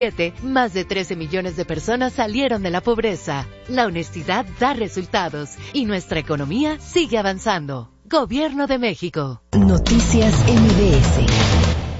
Más de 13 millones de personas salieron de la pobreza. La honestidad da resultados y nuestra economía sigue avanzando. Gobierno de México. Noticias MBS.